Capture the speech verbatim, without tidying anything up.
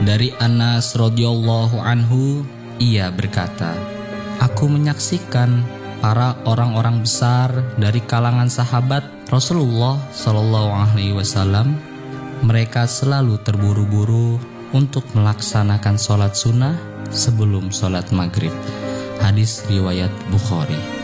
Dari Anas radhiyallahu anhu, ia berkata, "Aku menyaksikan para orang-orang besar dari kalangan sahabat Rasulullah Shallallahu Alaihi Wasallam. Mereka selalu terburu-buru untuk melaksanakan sholat sunnah sebelum sholat maghrib." Hadis riwayat Bukhari.